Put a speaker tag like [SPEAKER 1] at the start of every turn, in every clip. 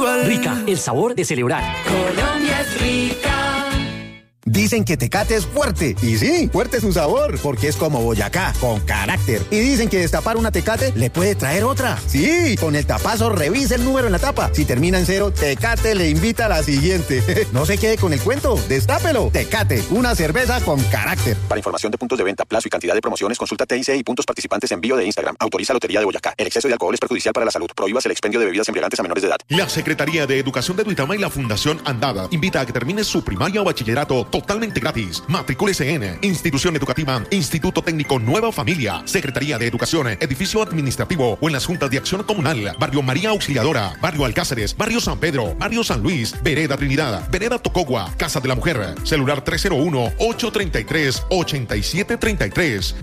[SPEAKER 1] Rica, el sabor de celebrar.
[SPEAKER 2] Colombia es rica.
[SPEAKER 3] Dicen que Tecate es fuerte. Y sí, fuerte es su sabor, porque es como Boyacá, con carácter. Y dicen que destapar una Tecate le puede traer otra. Sí, con el tapazo revisa el número en la tapa. Si termina en 0, Tecate le invita a la siguiente. No se quede con el cuento, destápelo. Tecate, una cerveza con carácter.
[SPEAKER 4] Para información de puntos de venta, plazo y cantidad de promociones, consulta TIC y puntos participantes en bio de Instagram. Autoriza Lotería de Boyacá. El exceso de alcohol es perjudicial para la salud. Prohíbas el expendio de bebidas embriagantes a menores de edad.
[SPEAKER 5] La Secretaría de Educación de Duitama y la Fundación Andada invita a que termines su primaria o bachillerato totalmente gratis. Matricúlese en Institución Educativa, Instituto Técnico Nueva Familia, Secretaría de Educación, Edificio Administrativo o en las Juntas de Acción Comunal, Barrio María Auxiliadora, Barrio Alcáceres, Barrio San Pedro, Barrio San Luis, Vereda Trinidad, Vereda Tocogua, Casa de la Mujer, celular 301-833-8733,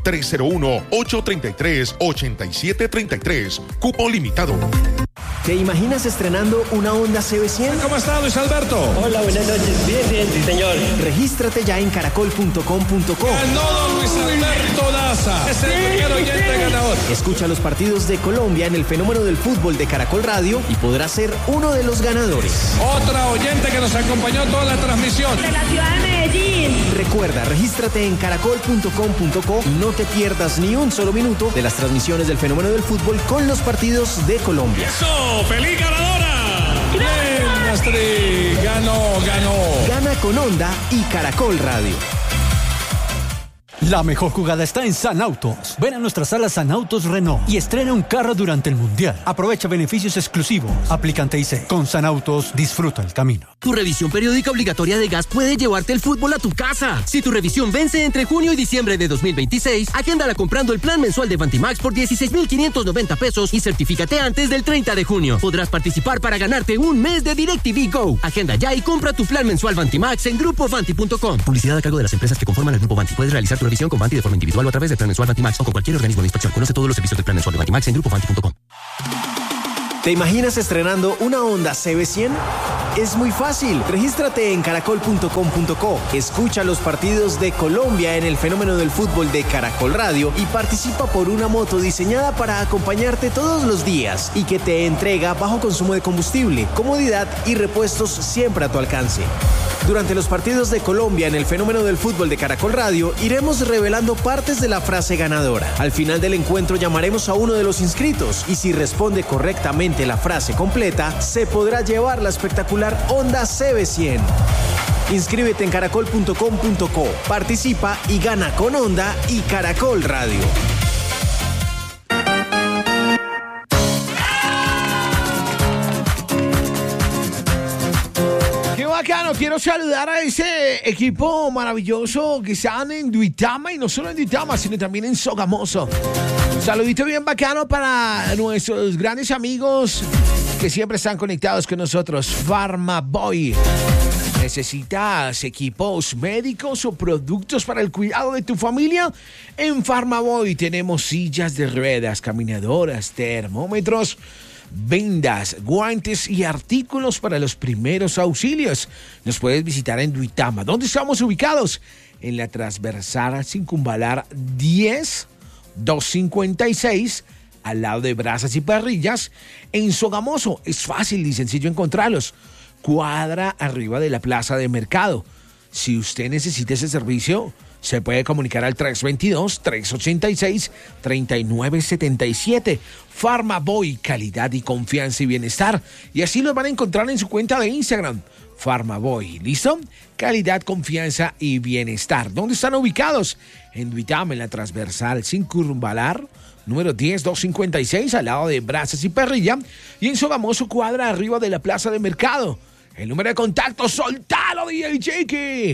[SPEAKER 5] 301-833-8733, cupo limitado.
[SPEAKER 6] ¿Te imaginas estrenando una Honda CB100?
[SPEAKER 7] ¿Cómo está, Luis Alberto?
[SPEAKER 8] Hola, buenas noches. Bien, sí, señor.
[SPEAKER 6] Regístrate ya en caracol.com.co.
[SPEAKER 7] Ganó Luis Alberto Daza. Es el primer oyente ganador.
[SPEAKER 6] Escucha los partidos de Colombia en el fenómeno del fútbol de Caracol Radio y podrás ser uno de los ganadores.
[SPEAKER 7] Otra oyente que nos acompañó toda la transmisión.
[SPEAKER 9] De la ciudad de Medellín.
[SPEAKER 6] Recuerda, regístrate en caracol.com.co y no te pierdas ni un solo minuto de las transmisiones del fenómeno del fútbol con los partidos de Colombia.
[SPEAKER 7] ¡Eso! ¡Feliz ganadora! ¡Bien, Astrid! ¡Ganó!
[SPEAKER 6] Gana con Honda y Caracol Radio.
[SPEAKER 1] La mejor jugada está en San Autos. Ven a nuestra sala San Autos Renault y estrena un carro durante el Mundial. Aprovecha beneficios exclusivos. Aplican TIC. Con San Autos, disfruta el camino.
[SPEAKER 10] Tu revisión periódica obligatoria de gas puede llevarte el fútbol a tu casa. Si tu revisión vence entre junio y diciembre de 2026, agéndala comprando el plan mensual de Vantimax por 16,590 pesos y certifícate antes del 30 de junio. Podrás participar para ganarte un mes de DirecTV Go. Agenda ya y compra tu plan mensual Vantimax en grupovanti.com. Publicidad a cargo de las empresas que conforman el Grupo Vanti. Puedes realizar tu revisión con Vanti de forma individual o a través del plan mensual Vantimax o con cualquier organismo de inspección. Conoce todos los servicios del plan mensual de Vantimax en grupovanti.com.
[SPEAKER 6] ¿Te imaginas estrenando una Honda CB100? Es muy fácil. Regístrate en caracol.com.co. Escucha los partidos de Colombia en el fenómeno del fútbol de Caracol Radio y participa por una moto diseñada para acompañarte todos los días y que te entrega bajo consumo de combustible, comodidad y repuestos siempre a tu alcance. Durante los partidos de Colombia en el fenómeno del fútbol de Caracol Radio, iremos revelando partes de la frase ganadora. Al final del encuentro llamaremos a uno de los inscritos y si responde correctamente la frase completa, se podrá llevar la espectacular Honda CB100. Inscríbete en caracol.com.co, participa y gana con Honda y Caracol Radio.
[SPEAKER 11] Bacano, quiero saludar a ese equipo maravilloso que están en Duitama y no solo en Duitama, sino también en Sogamoso. Un saludito bien bacano para nuestros grandes amigos que siempre están conectados con nosotros. Pharmaboy. ¿Necesitas equipos médicos o productos para el cuidado de tu familia? En Pharmaboy tenemos sillas de ruedas, caminadoras, termómetros, vendas, guantes y artículos para los primeros auxilios. Nos puedes visitar en Duitama. ¿Dónde estamos ubicados? En la transversal Circunvalar 10-256, al lado de Brasas y Parrillas. En Sogamoso es fácil y sencillo encontrarlos. Cuadra arriba de la plaza de mercado. Si usted necesita ese servicio, se puede comunicar al 322-386-3977. Pharmaboy, calidad y confianza y bienestar. Y así los van a encontrar en su cuenta de Instagram. Pharmaboy, ¿listo? Calidad, confianza y bienestar. ¿Dónde están ubicados? En Duitama, en la transversal Circunvalar, número 10-256, al lado de Brasas y Parrilla. Y en Sogamoso, cuadra arriba de la plaza de mercado. El número de contacto, soltalo, DJ Cheque.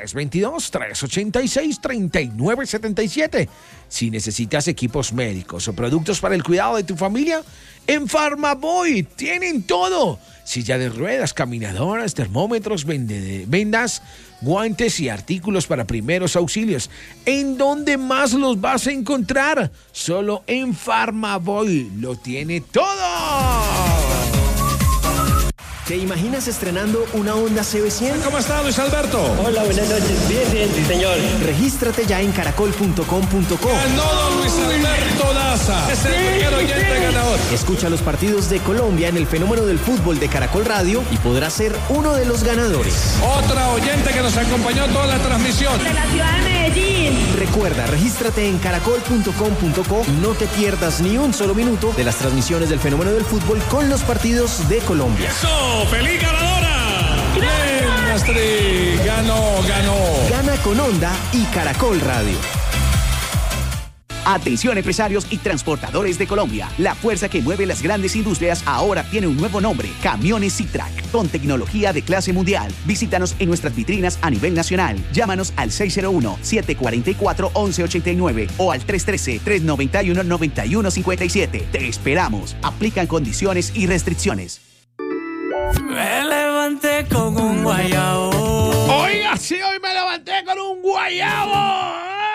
[SPEAKER 11] 322-386-3977. Si necesitas equipos médicos o productos para el cuidado de tu familia, en Pharmaboy tienen todo. Silla de ruedas, caminadoras, termómetros, vendas, guantes y artículos para primeros auxilios. ¿En dónde más los vas a encontrar? Solo en Pharmaboy. Lo tiene todo.
[SPEAKER 6] ¿Te imaginas estrenando una Honda CB100?
[SPEAKER 7] ¿Cómo está, Luis Alberto?
[SPEAKER 8] Hola, buenas noches. Bien, sí, señor.
[SPEAKER 6] Regístrate ya en caracol.com.co.
[SPEAKER 7] Ganó don Luis Alberto Daza. Es el primer oyente ganador.
[SPEAKER 6] Escucha los partidos de Colombia en el fenómeno del fútbol de Caracol Radio y podrás ser uno de los ganadores.
[SPEAKER 7] Otra oyente que nos acompañó toda la transmisión.
[SPEAKER 2] De la ciudad de Medellín.
[SPEAKER 6] Recuerda, regístrate en caracol.com.co y no te pierdas ni un solo minuto de las transmisiones del fenómeno del fútbol con los partidos de Colombia.
[SPEAKER 7] ¡Eso! ¡Feliz ganadora! ¡Bien, Astrid! Ganó.
[SPEAKER 6] Gana con Honda y Caracol Radio.
[SPEAKER 9] Atención empresarios y transportadores de Colombia. La fuerza que mueve las grandes industrias ahora tiene un nuevo nombre, Camiones Citrac, con tecnología de clase mundial. Visítanos en nuestras vitrinas a nivel nacional. Llámanos al 601-744-1189 o al 313-391-9157. Te esperamos. Aplican condiciones y restricciones.
[SPEAKER 12] Me levanté con un guayabo.
[SPEAKER 11] Oiga, sí, hoy me levanté con un guayabo.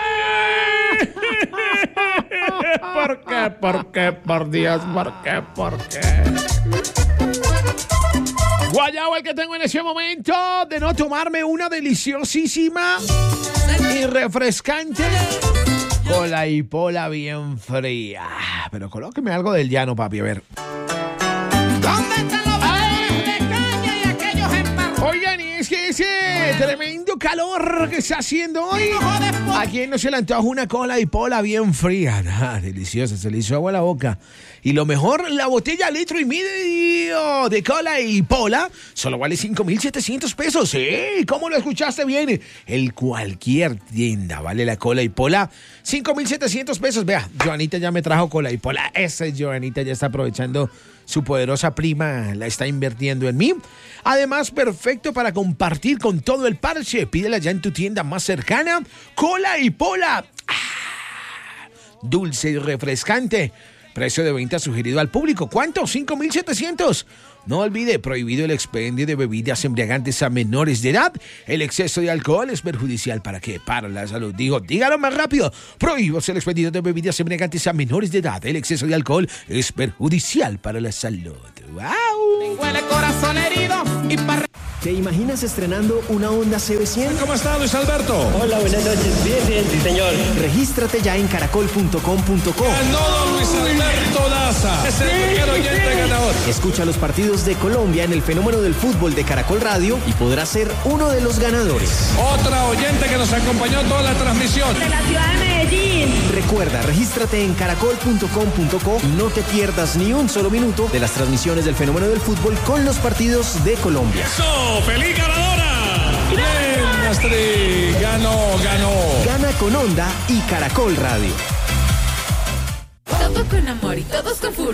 [SPEAKER 11] ¿Por qué? Por Dios, ¿por qué? Guayabo el que tengo en ese momento de no tomarme una deliciosísima y refrescante cola y pola bien fría. Pero colóqueme algo del llano, papi, a ver.
[SPEAKER 2] ¿Dónde están los bailadores de caña y aquellos emparrados?
[SPEAKER 11] Oigan, y es que ese tremendo calor que está haciendo hoy, ¿a quién no se le antoja una cola y pola bien fría? Deliciosa, se le hizo agua a la boca. Y lo mejor, la botella litro y medio de cola y pola solo vale 5,700 pesos. Sí, ¿cómo lo escuchaste bien? En cualquier tienda vale la cola y pola 5,700 pesos. Vea, Joanita ya me trajo cola y pola. Esa Joanita ya está aprovechando su poderosa prima, la está invirtiendo en mí. Además, perfecto para compartir con todo el parche. Pídela ya en tu tienda más cercana. Cola y pola. Dulce y refrescante. Precio de venta sugerido al público. ¿Cuánto? 5,700. No olvide, prohibido el expendio de bebidas embriagantes a menores de edad. El exceso de alcohol es perjudicial. ¿Para qué? Para la salud. Dígalo más rápido. Prohíbe el expendio de bebidas embriagantes a menores de edad. El exceso de alcohol es perjudicial para la salud. ¡Wow!
[SPEAKER 2] Huele corazón herido y
[SPEAKER 6] ¿Te imaginas estrenando una Honda CB100?
[SPEAKER 7] ¿Cómo está, Luis Alberto?
[SPEAKER 8] Hola, buenas noches. Bien, sí, señor.
[SPEAKER 6] Regístrate ya en caracol.com.co.
[SPEAKER 7] Ganó don Luis Alberto Daza. Es el primer oyente ganador.
[SPEAKER 6] Escucha los partidos de Colombia en el fenómeno del fútbol de Caracol Radio y podrás ser uno de los ganadores.
[SPEAKER 7] Otra oyente que nos acompañó toda la transmisión.
[SPEAKER 2] De la ciudad de Medellín.
[SPEAKER 6] Recuerda, regístrate en caracol.com.co y no te pierdas ni un solo minuto de las transmisiones del fenómeno del fútbol con los partidos de Colombia.
[SPEAKER 7] ¡Eso! ¡Feliz ganadora! ¡Bien, Astrid! Ganó.
[SPEAKER 6] Gana con Honda y Caracol Radio.
[SPEAKER 2] Todo con amor y todos con furor.